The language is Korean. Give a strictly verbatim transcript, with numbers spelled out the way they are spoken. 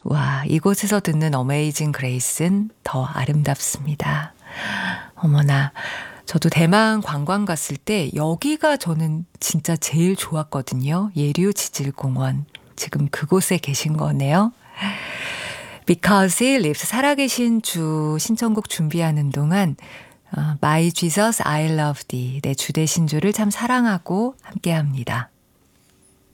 와, 이곳에서 듣는 어메이징 그레이스는 더 아름답습니다. 어머나, 저도 대만 관광 갔을 때 여기가 저는 진짜 제일 좋았거든요. 예류 지질공원. 지금 그곳에 계신 거네요. Because He Lives, 살아계신 주 신청곡 준비하는 동안 어, My Jesus, I Love Thee, 내 주대신주를 참 사랑하고 함께합니다.